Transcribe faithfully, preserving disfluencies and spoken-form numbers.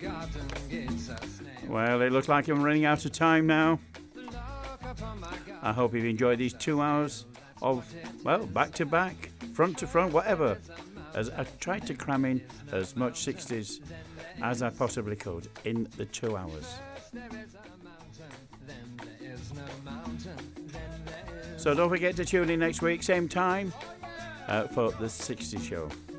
Well, it looks like I'm running out of time now. I hope you've enjoyed these two hours of, well, back to back, front to front, whatever. As I tried to cram in as much sixties as I possibly could in the two hours. So don't forget to tune in next week, same time, uh, for the sixties show.